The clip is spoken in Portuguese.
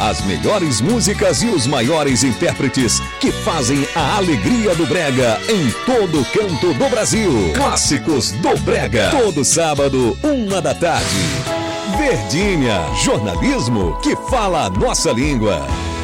As melhores músicas e os maiores intérpretes que fazem a alegria do brega em todo canto do Brasil. Clássicos do Brega. Todo sábado, 13h. Verdinha, jornalismo que fala a nossa língua.